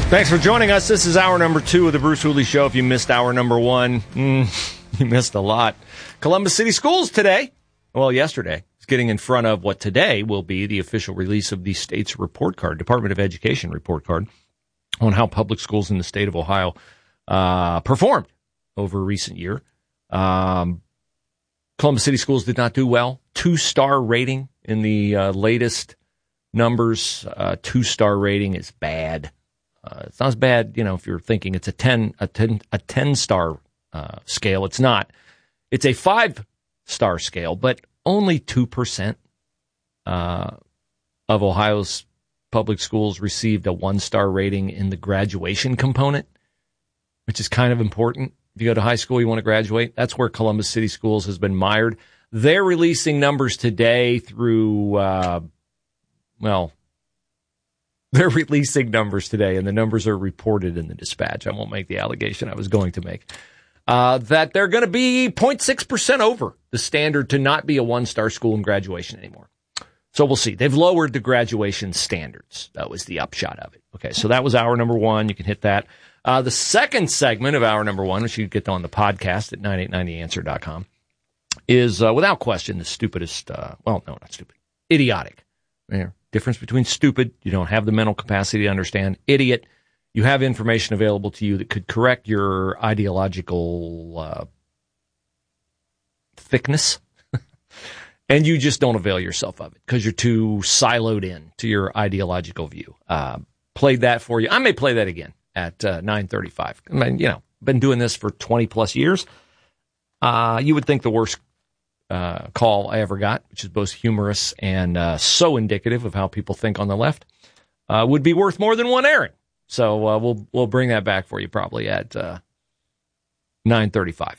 Thanks for joining us. This is hour number 2 of the Bruce Hooley Show. If you missed hour number 1, you missed a lot. Columbus City Schools today, yesterday, is getting in front of what today will be the official release of the state's report card, Department of Education report card, on how public schools in the state of Ohio performed over a recent year. Columbus City Schools did not do well. 2-star rating in the latest numbers. 2-star rating is bad. It's not as bad, if you're thinking it's a 10-star scale. It's not. It's a 5-star scale, but only 2% of Ohio's public schools received a 1-star rating in the graduation component, which is kind of important. If you go to high school, you want to graduate. That's where Columbus City Schools has been mired. They're releasing numbers today through, they're releasing numbers today, and the numbers are reported in the Dispatch. I won't make the allegation I was going to make. That they're going to be 0.6% over the standard to not be a 1-star school in graduation anymore. So we'll see. They've lowered the graduation standards. That was the upshot of it. Okay, so that was hour number 1. You can hit that. The second segment of hour number 1, which you can get on the podcast at 989theanswer.com, is without question the stupidest, not stupid, idiotic. Difference between stupid, you don't have the mental capacity to understand, idiot, you have information available to you that could correct your ideological thickness, and you just don't avail yourself of it because you're too siloed in to your ideological view. Played that for you. I may play that again at 9:35. I mean, been doing this for 20-plus years. You would think the worst call I ever got, which is both humorous and so indicative of how people think on the left, would be worth more than one airing. So we'll bring that back for you probably at 9:35.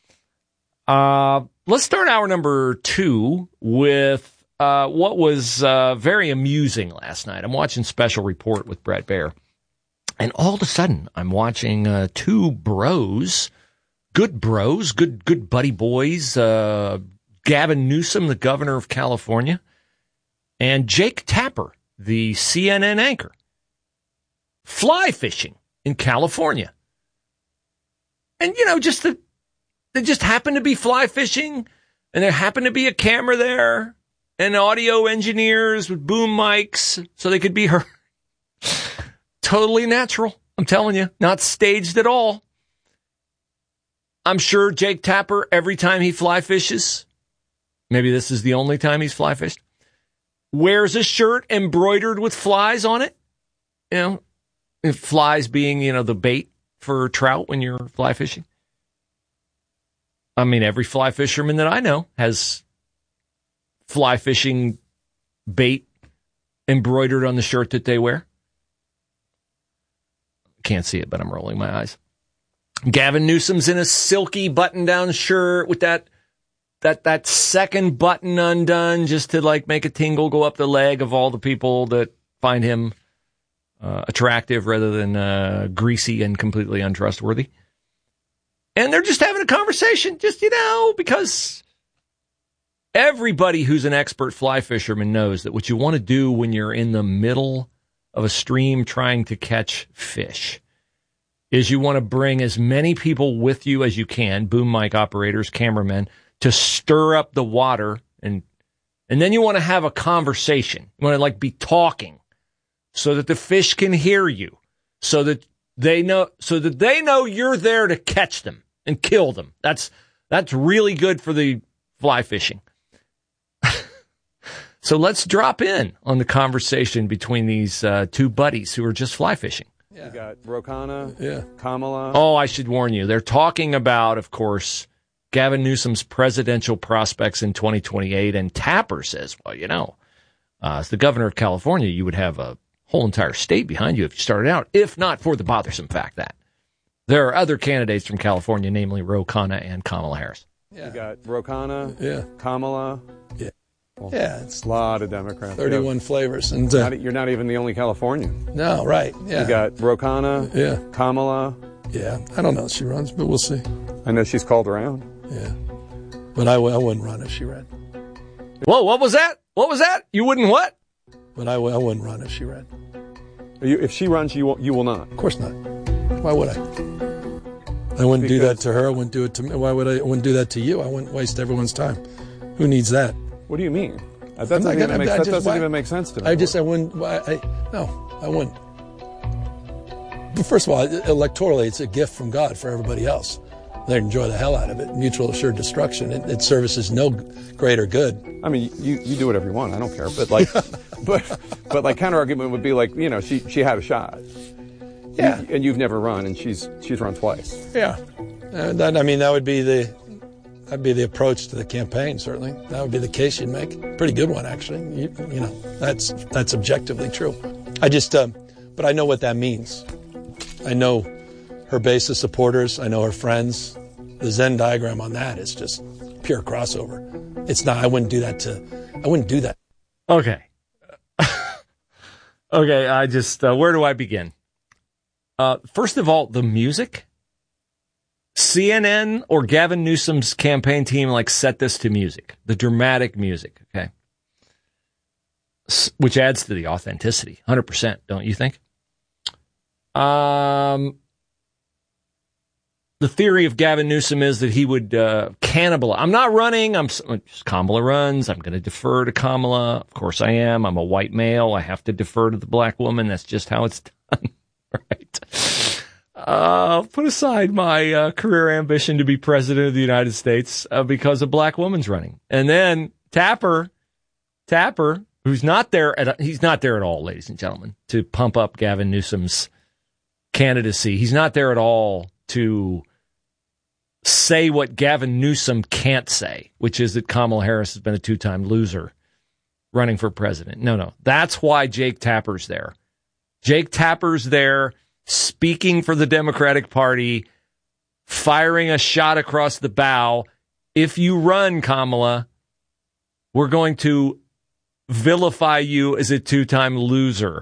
Let's start hour number 2 with what was very amusing last night. I'm watching Special Report with Brett Baer, and all of a sudden I'm watching 2 bros, good buddy boys, Gavin Newsom, the governor of California, and Jake Tapper, the CNN anchor, fly fishing in California. And, they just happened to be fly fishing, and there happened to be a camera there, and audio engineers with boom mics, so they could be heard. Totally natural, I'm telling you, not staged at all. I'm sure Jake Tapper, every time he fly fishes, maybe this is the only time he's fly fished, wears a shirt embroidered with flies on it. Flies being, the bait for trout when you're fly fishing. I mean, every fly fisherman that I know has fly fishing bait embroidered on the shirt that they wear. Can't see it, but I'm rolling my eyes. Gavin Newsom's in a silky button-down shirt with that second button undone just to make a tingle go up the leg of all the people that find him attractive rather than greasy and completely untrustworthy. And they're just having a conversation, because everybody who's an expert fly fisherman knows that what you want to do when you're in the middle of a stream trying to catch fish is you want to bring as many people with you as you can, boom mic operators, cameramen, to stir up the water, and then you want to have a conversation. You want to be talking so that the fish can hear you, so that they know you're there to catch them and kill them. That's really good for the fly fishing. So let's drop in on the conversation between these 2 buddies who are just fly fishing. Yeah. You got Ro Khanna, Kamala. Oh, I should warn you. They're talking about, of course, Gavin Newsom's presidential prospects in 2028, and Tapper says, as the governor of California, you would have a whole entire state behind you if you started out, if not for the bothersome fact that there are other candidates from California, namely Ro Khanna and Kamala Harris. Yeah. You got Ro Khanna, Kamala. Yeah. Well, it's a lot of Democrats. 31 flavors. And you're not even the only Californian. No, right. Yeah. You got Ro Khanna, Kamala. Yeah. I don't know if she runs, but we'll see. I know she's called around. Yeah. But I wouldn't run if she ran. Whoa, what was that? You wouldn't what? But I wouldn't run if she ran. If she runs, you will not. Of course not. Why would I? I wouldn't do that to her. I wouldn't do it to me. Why would I? I wouldn't do that to you. I wouldn't waste everyone's time. Who needs that? What do you mean? That doesn't even make sense to me. I wouldn't. No, I wouldn't. But first of all, electorally, it's a gift from God for everybody else. They enjoy the hell out of it. Mutual assured destruction. It services no greater good. I mean, you do whatever you want. I don't care. But like, but like counter argument would be like, she had a shot. Yeah. And you've never run, and she's run twice. Yeah. And that would be that'd be the approach to the campaign. Certainly, that would be the case you'd make. Pretty good one, actually. That's objectively true. But I know what that means. I know her base of supporters. I know her friends. The Venn diagram on that is just pure crossover. It's not. I wouldn't do that. Okay. Okay. Where do I begin? First of all, the music. CNN or Gavin Newsom's campaign team set this to music, the dramatic music. Okay. Which adds to the authenticity. 100%. Don't you think? The theory of Gavin Newsom is that he would cannibalize. I'm not running. Kamala runs. I'm going to defer to Kamala. Of course I am. I'm a white male. I have to defer to the black woman. That's just how it's done. Right. Put aside my career ambition to be president of the United States because a black woman's running. And then Tapper, who's not there he's not there at all, ladies and gentlemen, to pump up Gavin Newsom's candidacy. He's not there at all to say what Gavin Newsom can't say, which is that Kamala Harris has been a two-time loser running for president. No. That's why Jake Tapper's there. Jake Tapper's there speaking for the Democratic Party, firing a shot across the bow. If you run, Kamala, we're going to vilify you as a two-time loser,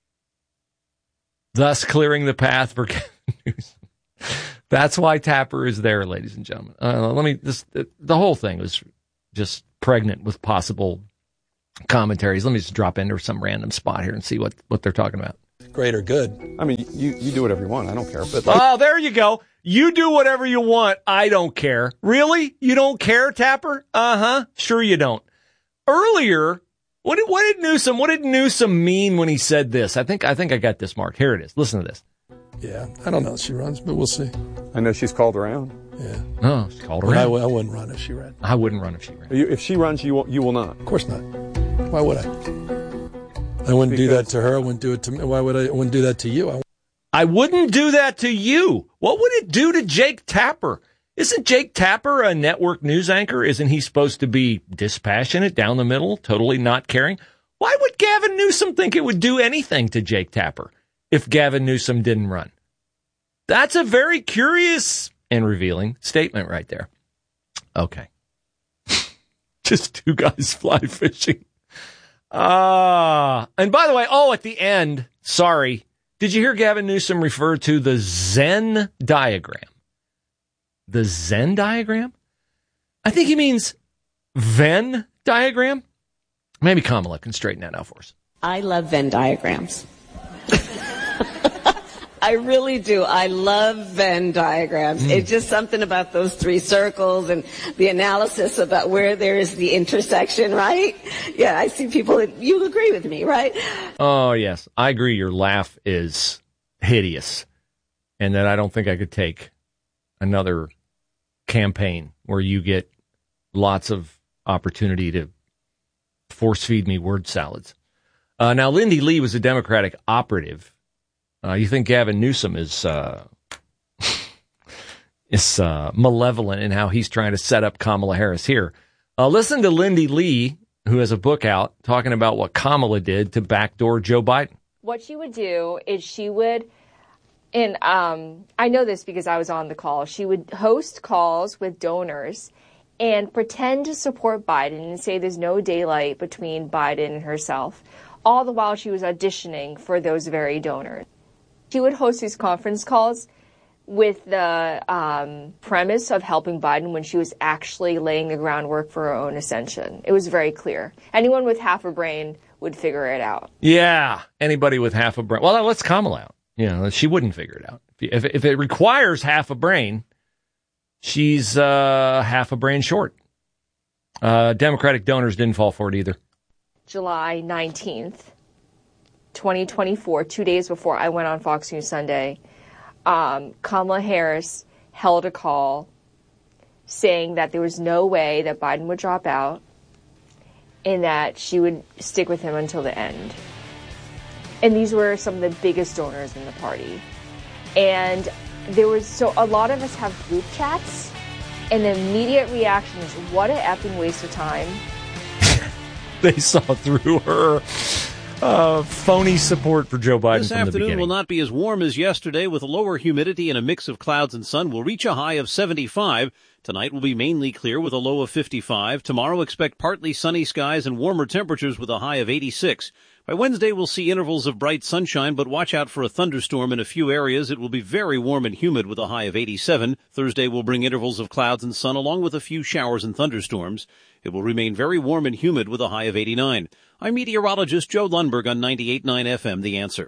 thus clearing the path for Gavin Newsom. That's why Tapper is there, ladies and gentlemen. The whole thing was just pregnant with possible commentaries. Let me just drop into some random spot here and see what they're talking about. Greater good. I mean, you do whatever you want. I don't care. But there you go. You do whatever you want. I don't care. Really? You don't care, Tapper? Uh-huh. Sure you don't. Earlier, what did Newsom mean when he said this? I think I got this, Mark. Here it is. Listen to this. Yeah, I don't know if she runs, but we'll see. I know she's called around. Yeah. Oh, she's called around. I wouldn't run if she ran. I wouldn't run if she ran. If she runs, you will not. Of course not. Why would I? I wouldn't do that to her. I wouldn't do it to me. Why would I? I wouldn't do that to you. I wouldn't do that to you. What would it do to Jake Tapper? Isn't Jake Tapper a network news anchor? Isn't he supposed to be dispassionate, down the middle, totally not caring? Why would Gavin Newsom think it would do anything to Jake Tapper if Gavin Newsom didn't run? That's a very curious and revealing statement right there. Okay. Just two guys fly fishing. And by the way, at the end, sorry, did you hear Gavin Newsom refer to the Venn diagram? The Venn diagram? I think he means Venn diagram. Maybe Kamala can straighten that out for us. I love Venn diagrams. I really do. I love Venn diagrams. It's just something about those three circles and the analysis about where there is the intersection, right? Yeah, I see people, you agree with me, right? Oh, yes. I agree. Your laugh is hideous. And that I don't think I could take another campaign where you get lots of opportunity to force feed me word salads. Now, Lindy Lee was a Democratic operative. You think Gavin Newsom is malevolent in how he's trying to set up Kamala Harris here. Listen to Lindy Lee, who has a book out talking about what Kamala did to backdoor Joe Biden. What she would do is she would, and I know this because I was on the call, she would host calls with donors and pretend to support Biden and say there's no daylight between Biden and herself, all the while she was auditioning for those very donors. She would host these conference calls with the premise of helping Biden when she was actually laying the groundwork for her own ascension. It was very clear. Anyone with half a brain would figure it out. Yeah, anybody with half a brain. Well, let's Kamala out. She wouldn't figure it out. If it requires half a brain, she's half a brain short. Democratic donors didn't fall for it either. July 19th, 2024, 2 days before I went on Fox News Sunday, Kamala Harris held a call saying that there was no way that Biden would drop out and that she would stick with him until the end. And these were some of the biggest donors in the party. And so a lot of us have group chats, and the immediate reaction is, what an effing waste of time. They saw through her phony support for Joe Biden. This from the afternoon beginning. will not be as warm as yesterday, with lower humidity and a mix of clouds and sun. We'll reach a high of 75. Tonight will be mainly clear with a low of 55. Tomorrow expect partly sunny skies and warmer temperatures with a high of 86. By Wednesday, we'll see intervals of bright sunshine, but watch out for a thunderstorm in a few areas. It will be very warm and humid with a high of 87. Thursday will bring intervals of clouds and sun along with a few showers and thunderstorms. It will remain very warm and humid with a high of 89. I'm meteorologist Joe Lundberg on 98.9 FM, The Answer.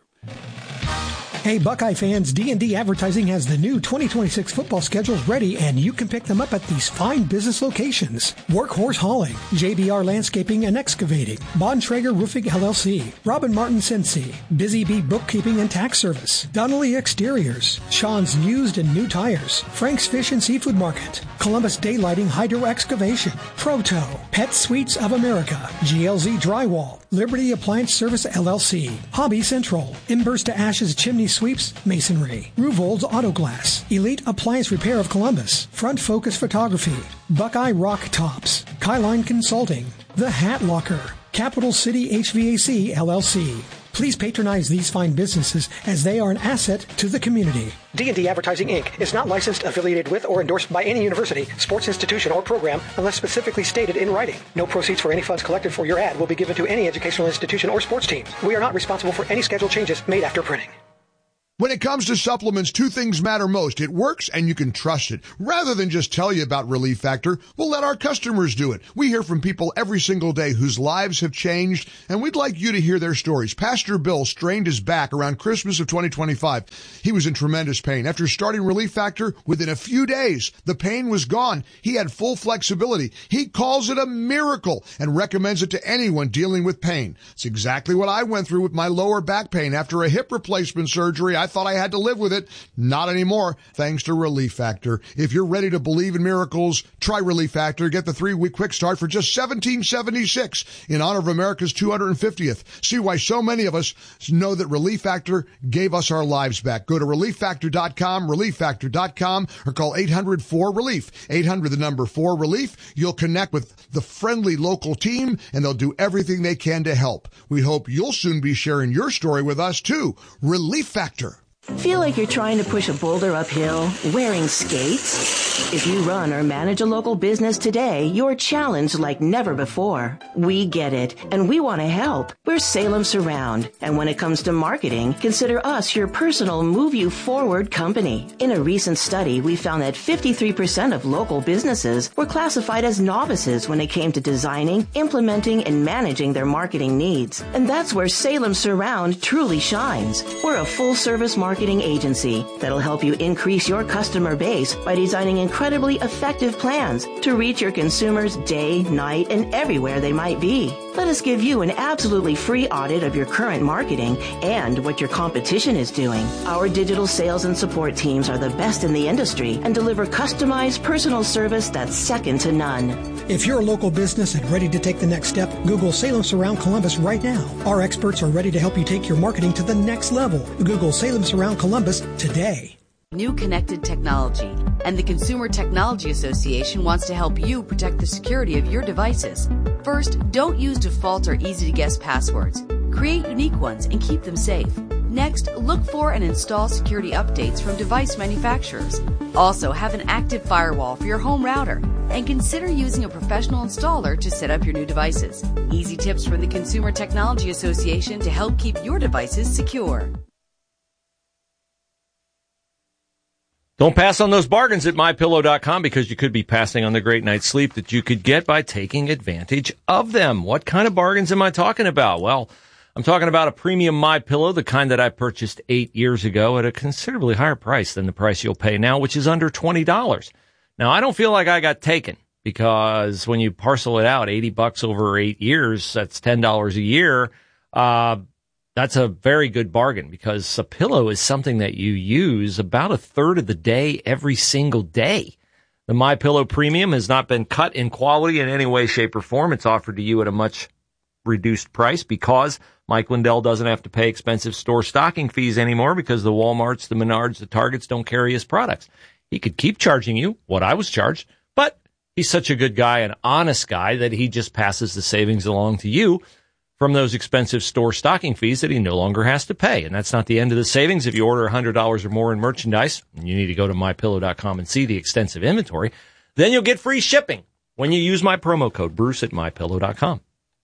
Hey, Buckeye fans, D&D Advertising has the new 2026 football schedules ready, and you can pick them up at these fine business locations. Workhorse Hauling, JBR Landscaping and Excavating, Bontrager Roofing LLC, Robin Martin Sensi, Busy Bee Bookkeeping and Tax Service, Donnelly Exteriors, Sean's Used and New Tires, Frank's Fish and Seafood Market, Columbus Daylighting Hydro Excavation, Proto, Pet Suites of America, GLZ Drywall, Liberty Appliance Service LLC, Hobby Central, Embers to Ashes Chimney Sweeps, Masonry, Ruvold's Auto Glass, Elite Appliance Repair of Columbus, Front Focus Photography, Buckeye Rock Tops, Kyline Consulting, The Hat Locker, Capital City HVAC LLC. Please patronize these fine businesses as they are an asset to the community. D&D Advertising, Inc. is not licensed, affiliated with, or endorsed by any university, sports institution, or program unless specifically stated in writing. No proceeds for any funds collected for your ad will be given to any educational institution or sports team. We are not responsible for any schedule changes made after printing. When it comes to supplements, two things matter most. It works and you can trust it. Rather than just tell you about Relief Factor, we'll let our customers do it. We hear from people every single day whose lives have changed, and we'd like you to hear their stories. Pastor Bill strained his back around Christmas of 2025. He was in tremendous pain. After starting Relief Factor, within a few days, the pain was gone. He had full flexibility. He calls it a miracle and recommends it to anyone dealing with pain. It's exactly what I went through with my lower back pain after a hip replacement surgery. I thought I had to live with it. Not anymore, thanks to Relief Factor. If you're ready to believe in miracles, try Relief Factor. Get the 3-week quick start for just $17.76 in honor of America's 250th. See why so many of us know that Relief Factor gave us our lives back. Go to ReliefFactor.com, ReliefFactor.com, or call 800-4RELIEF. 800, the number 4-RELIEF. You'll connect with the friendly local team, and they'll do everything they can to help. We hope you'll soon be sharing your story with us, too. Relief Factor. Feel like you're trying to push a boulder uphill wearing skates? If you run or manage a local business today, you're challenged like never before. We get it, and we want to help. We're Salem Surround, and when it comes to marketing, consider us your personal Move You Forward company. In a recent study, we found that 53% of local businesses were classified as novices when it came to designing, implementing, and managing their marketing needs. And that's where Salem Surround truly shines. We're a full-service marketing agency that'll help you increase your customer base by designing incredibly effective plans to reach your consumers day, night, and everywhere they might be. Let us give you an absolutely free audit of your current marketing and what your competition is doing. Our digital sales and support teams are the best in the industry and deliver customized personal service that's second to none. If you're a local business and ready to take the next step, Google Salem Surround Columbus right now. Our experts are ready to help you take your marketing to the next level. Google Salem Surround Columbus today. New connected technology, and the Consumer Technology Association wants to help you protect the security of your devices. First, don't use default or easy-to-guess passwords. Create unique ones and keep them safe. Next, look for and install security updates from device manufacturers. Also, have an active firewall for your home router, and consider using a professional installer to set up your new devices. Easy tips from the Consumer Technology Association to help keep your devices secure. Don't pass on those bargains at MyPillow.com because you could be passing on the great night's sleep that you could get by taking advantage of them. What kind of bargains am I talking about? Well, I'm talking about a premium MyPillow, the kind that I purchased 8 years ago at a considerably higher price than the price you'll pay now, which is under $20. Now, I don't feel like I got taken because when you parcel it out, $80 over 8 years, that's $10 a year. That's a very good bargain because a pillow is something that you use about a third of the day every single day. The MyPillow Premium has not been cut in quality in any way, shape, or form. It's offered to you at a much reduced price because Mike Lindell doesn't have to pay expensive store stocking fees anymore because the Walmarts, the Menards, the Targets don't carry his products. He could keep charging you what I was charged, but he's such a good guy, an honest guy, that he just passes the savings along to you from those expensive store stocking fees that he no longer has to pay. And that's not the end of the savings. If you order $100 or more in merchandise, and you need to go to MyPillow.com and see the extensive inventory, then you'll get free shipping when you use my promo code Bruce at MyPillow.com.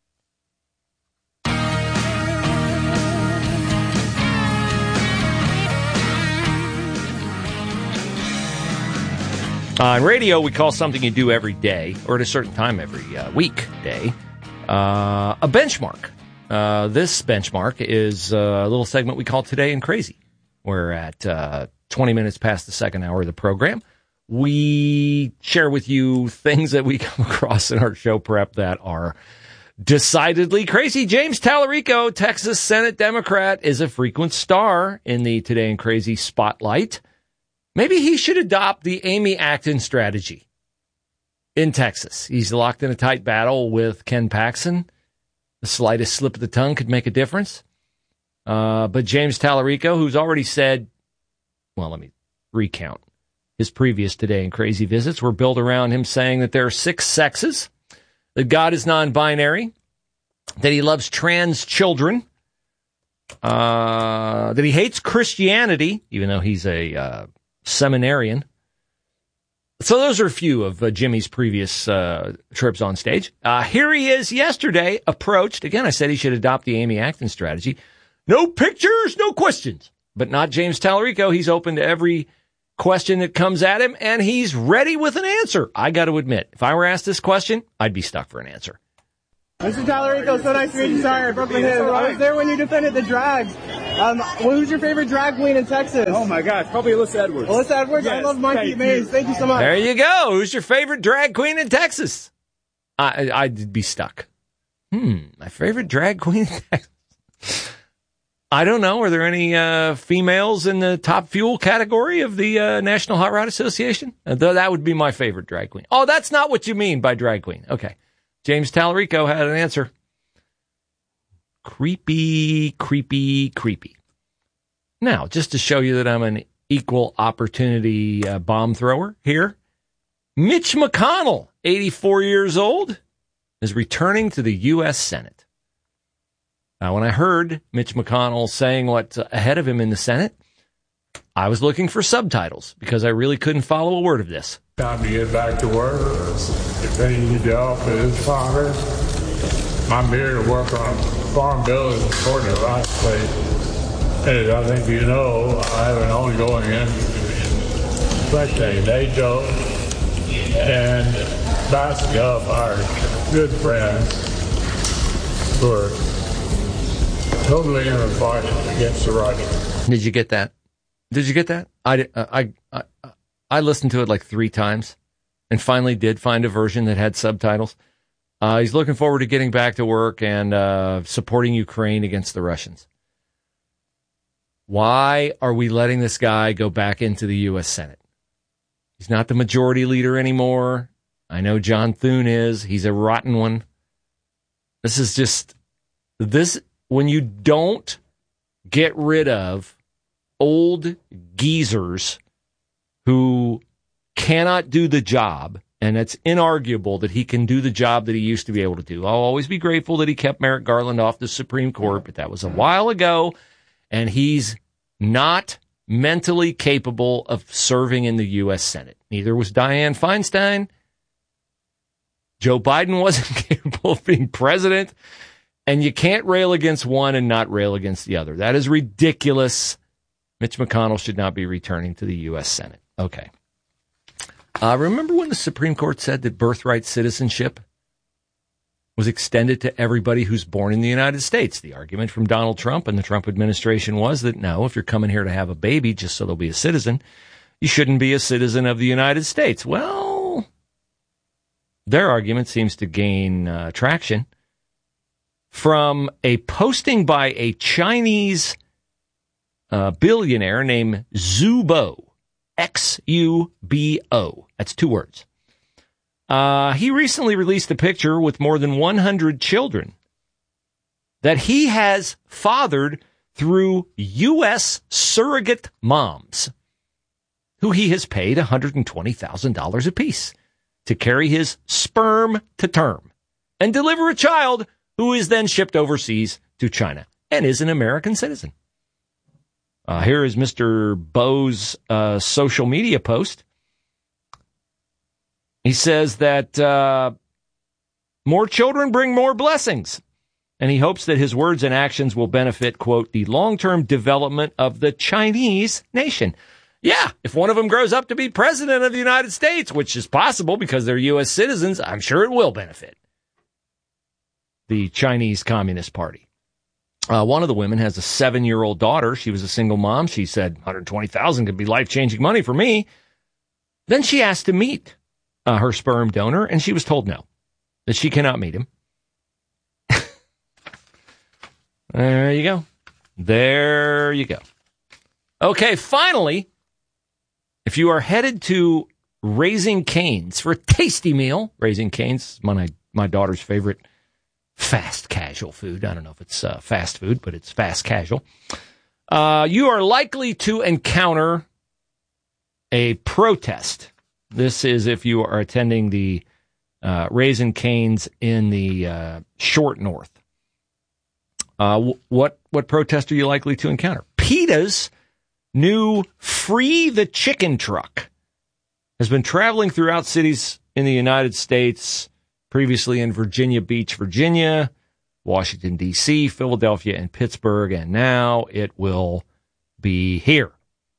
On radio, we call something you do every day, or at a certain time every weekday, a benchmark. This benchmark is a little segment we call Today in Crazy. We're at 20 minutes past the second hour of the program. We share with you things that we come across in our show prep that are decidedly crazy. James Tallarico, Texas Senate Democrat, is a frequent star in the Today in Crazy spotlight. Maybe he should adopt the Amy Acton strategy in Texas. He's locked in a tight battle with Ken Paxton. The slightest slip of the tongue could make a difference. But James Tallarico, who's already said, well, let me recount. His previous Today in Crazy visits were built around him saying that there are 6 sexes, that God is non-binary, that he loves trans children, that he hates Christianity, even though he's a seminarian. So those are a few of Jimmy's previous trips on stage. Here he is yesterday, approached. Again, I said he should adopt the Amy Acton strategy. No pictures, no questions. But not James Tallarico. He's open to every question that comes at him, and he's ready with an answer. I got to admit, if I were asked this question, I'd be stuck for an answer. Mr. Tallarico, so nice to meet you. Sorry, I broke my hand. I was there when you defended the drags. Who's your favorite drag queen in Texas? Oh, my gosh, probably Alyssa Edwards. Alyssa Edwards? Yes, I love Monkey Maze. Thank you so much. There you go. Who's your favorite drag queen in Texas? I'd be stuck. My favorite drag queen in Texas? I don't know. Are there any females in the top fuel category of the National Hot Rod Association? That would be my favorite drag queen. Oh, that's not what you mean by drag queen. Okay. James Tallarico had an answer. Creepy, creepy, creepy. Now, just to show you that I'm an equal opportunity bomb thrower here, Mitch McConnell, 84 years old, is returning to the U.S. Senate. Now, when I heard Mitch McConnell saying what's ahead of him in the Senate, I was looking for subtitles because I really couldn't follow a word of this. Time to get back to work. Continue to help his Congress. I'm here to work on farm bill is important to our state. As I think you know, I have an ongoing interest in especially NATO and backing up our good friends who are totally unified against the Russians. Did you get that? Did you get that? I listened to it like 3 times and finally did find a version that had subtitles. He's looking forward to getting back to work and supporting Ukraine against the Russians. Why are we letting this guy go back into the U.S. Senate? He's not the majority leader anymore. I know John Thune is. He's a rotten one. This is just when you don't get rid of old geezers who cannot do the job, and it's inarguable that he can do the job that he used to be able to do. I'll always be grateful that he kept Merrick Garland off the Supreme Court, but that was a while ago, and he's not mentally capable of serving in the U.S. Senate. Neither was Dianne Feinstein. Joe Biden wasn't capable of being president, and you can't rail against one and not rail against the other. That is ridiculous. Mitch McConnell should not be returning to the U.S. Senate. Okay. Remember when the Supreme Court said that birthright citizenship was extended to everybody who's born in the United States? The argument from Donald Trump and the Trump administration was that no, if you're coming here to have a baby just so they'll be a citizen, you shouldn't be a citizen of the United States. Well, their argument seems to gain traction from a posting by a Chinese billionaire named Xu Bo. X-U-B-O. That's 2 words. He recently released a picture with more than 100 children that he has fathered through U.S. surrogate moms, who he has paid $120,000 apiece to carry his sperm to term and deliver a child who is then shipped overseas to China and is an American citizen. Here is Mr. Bo's social media post. He says that more children bring more blessings, and he hopes that his words and actions will benefit, quote, the long-term development of the Chinese nation. Yeah, if one of them grows up to be president of the United States, which is possible because they're U.S. citizens, I'm sure it will benefit the Chinese Communist Party. One of the women has a 7-year-old daughter. She was a single mom. She said $120,000 could be life-changing money for me. Then she asked to meet her sperm donor, and she was told no, that she cannot meet him. There you go. There you go. Okay, finally, if you are headed to Raising Cane's for a tasty meal, Raising Cane's is my daughter's favorite fast casual food. I don't know if it's fast food, but it's fast casual. You are likely to encounter a protest. This is if you are attending the Raising Cane's in the short north. What protest are you likely to encounter? PETA's new Free the Chicken truck has been traveling throughout cities in the United States, previously in Virginia Beach, Virginia, Washington, D.C., Philadelphia, and Pittsburgh, and now it will be here.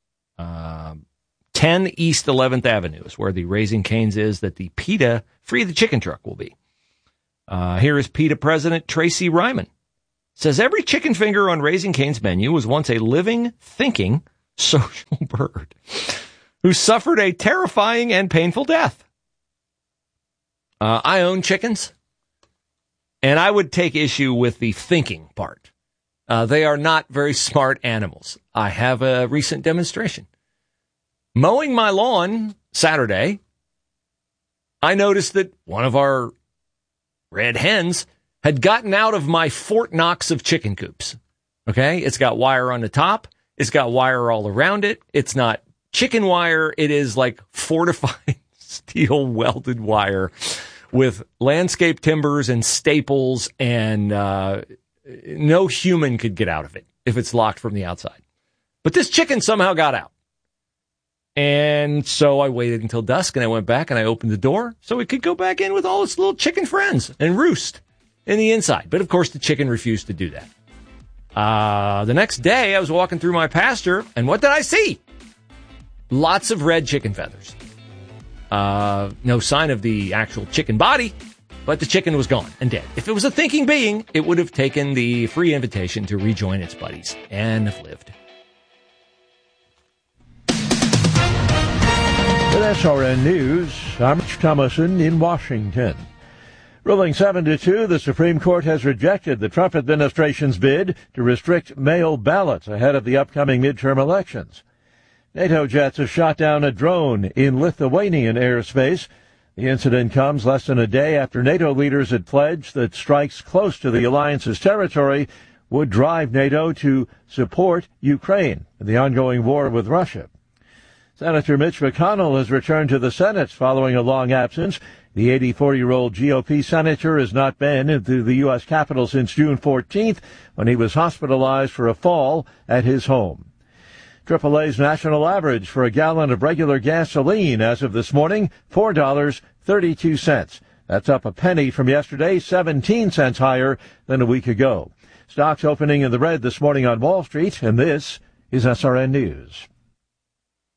10 East 11th Avenue is where the Raising Cane's is, that the PETA Free the Chicken truck will be. Here is PETA President Tracy Ryman. Says every chicken finger on Raising Cane's menu was once a living, thinking, social bird who suffered a terrifying and painful death. I own chickens, and I would take issue with the thinking part. They are not very smart animals. I have a recent demonstration. Mowing my lawn Saturday, I noticed that one of our red hens had gotten out of my Fort Knox of chicken coops. Okay? It's got wire on the top. It's got wire all around it. It's not chicken wire. It is like fortified steel welded wire with landscape timbers and staples, and no human could get out of it if it's locked from the outside. But this chicken somehow got out. And so I waited until dusk, and I went back and I opened the door so it could go back in with all its little chicken friends and roost in the inside. But, of course, the chicken refused to do that. The next day, I was walking through my pasture, and what did I see? Lots of red chicken feathers. No sign of the actual chicken body, but the chicken was gone and dead. If it was a thinking being, it would have taken the free invitation to rejoin its buddies and have lived. With SRN News, I'm Rich Thomason in Washington. Ruling 7-2, the Supreme Court has rejected the Trump administration's bid to restrict mail ballots ahead of the upcoming midterm elections. NATO jets have shot down a drone in Lithuanian airspace. The incident comes less than a day after NATO leaders had pledged that strikes close to the alliance's territory would drive NATO to support Ukraine in the ongoing war with Russia. Senator Mitch McConnell has returned to the Senate following a long absence. The 84-year-old GOP senator has not been into the U.S. Capitol since June 14th, when he was hospitalized for a fall at his home. AAA's national average for a gallon of regular gasoline as of this morning, $4.32. That's up a penny from yesterday, 17 cents higher than a week ago. Stocks opening in the red this morning on Wall Street, and this is SRN News.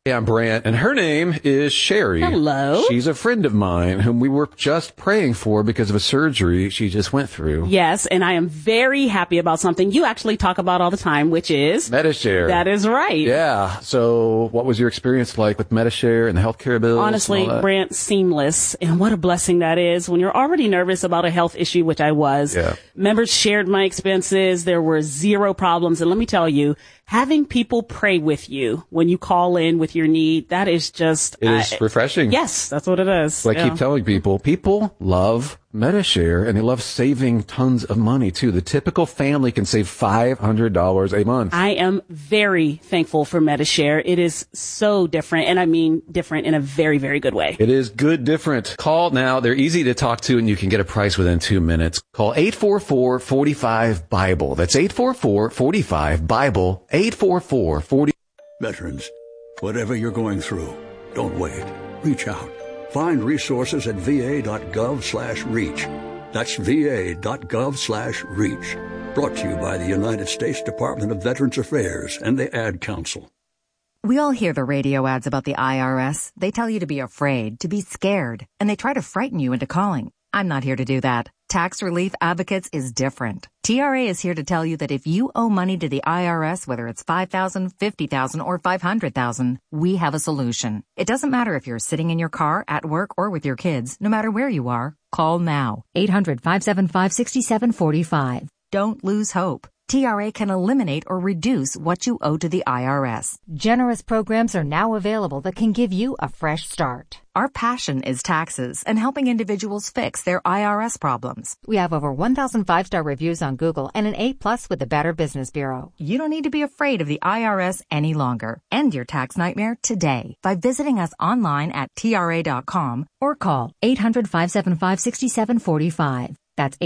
Hey, I'm Brant, and her name is Sherry. Hello. She's a friend of mine whom we were just praying for because of a surgery she just went through. Yes, and I am very happy about something you actually talk about all the time, which is Medi-Share. That is right. Yeah. So what was your experience like with Medi-Share and the healthcare bills? Honestly, Brant, seamless. And what a blessing that is when you're already nervous about a health issue, which I was. Yeah. Members shared my expenses. There were zero problems. And let me tell you, having people pray with you when you call in with your need, that is just... It is refreshing. Yes, that's what it is. So I keep telling people love Medi-Share, and they love saving tons of money, too. The typical family can save $500 a month. I am very thankful for Medi-Share. It is so different, and I mean different in a very, very good way. It is good different. Call now. They're easy to talk to, and you can get a price within 2 minutes. Call 844-45-BIBLE. That's 844-45-BIBLE. 844-40. Veterans, whatever you're going through, don't wait. Reach out. Find resources at va.gov/reach. That's va.gov/reach. Brought to you by the United States Department of Veterans Affairs and the Ad Council. We all hear the radio ads about the IRS. They tell you to be afraid, to be scared, and they try to frighten you into calling. I'm not here to do that. Tax Relief Advocates is different. TRA is here to tell you that if you owe money to the IRS, whether it's $5,000, $50,000, or $500,000, we have a solution. It doesn't matter if you're sitting in your car, at work, or with your kids. No matter where you are, call now. 800-575-6745. Don't lose hope. TRA can eliminate or reduce what you owe to the IRS. Generous programs are now available that can give you a fresh start. Our passion is taxes and helping individuals fix their IRS problems. We have over 1,000 5-star reviews on Google and an A+ with the Better Business Bureau. You don't need to be afraid of the IRS any longer. End your tax nightmare today by visiting us online at TRA.com or call 800-575-6745. That's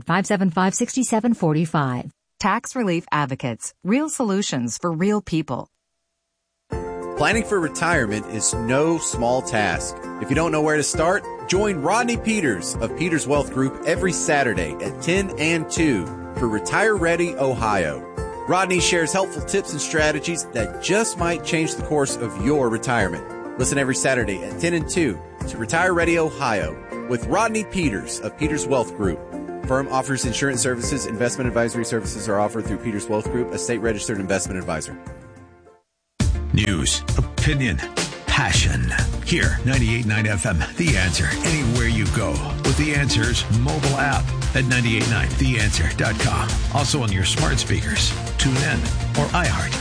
800-575-6745. Tax Relief Advocates. Real solutions for real people. Planning for retirement is no small task. If you don't know where to start, join Rodney Peters of Peters Wealth Group every Saturday at 10 and 2 for Retire Ready Ohio. Rodney shares helpful tips and strategies that just might change the course of your retirement. Listen every Saturday at 10 and 2 to Retire Ready Ohio with Rodney Peters of Peters Wealth Group. Firm offers insurance services. Investment advisory services are offered through Peters Wealth Group, a state-registered investment advisor. News, opinion, passion. Here, 98.9 FM, The Answer. Anywhere you go with The Answer's mobile app at 98.9theanswer.com. Also on your smart speakers, tune in, or iHeart.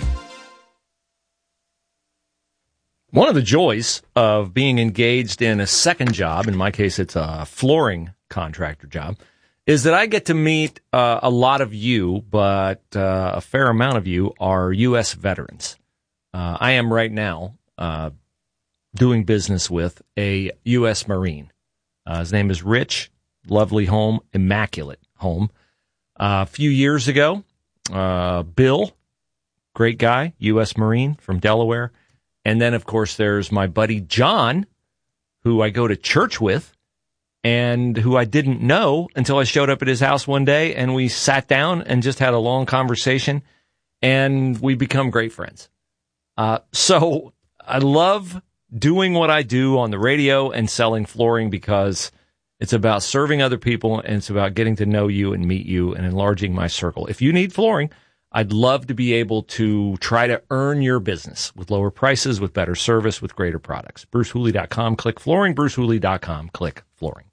One of the joys of being engaged in a second job, in my case it's a flooring contractor job, is that I get to meet a lot of you, but a fair amount of you are U.S. veterans. I am right now doing business with a U.S. Marine. His name is Rich. Lovely home, immaculate home. A few years ago, Bill, great guy, U.S. Marine from Delaware. And then, of course, there's my buddy John, who I go to church with, and who I didn't know until I showed up at his house one day, and we sat down and just had a long conversation, and we become great friends. So I love doing what I do on the radio and selling flooring because it's about serving other people, and it's about getting to know you and meet you and enlarging my circle. If you need flooring, I'd love to be able to try to earn your business with lower prices, with better service, with greater products. BruceHooley.com, click flooring. BruceHooley.com, click flooring.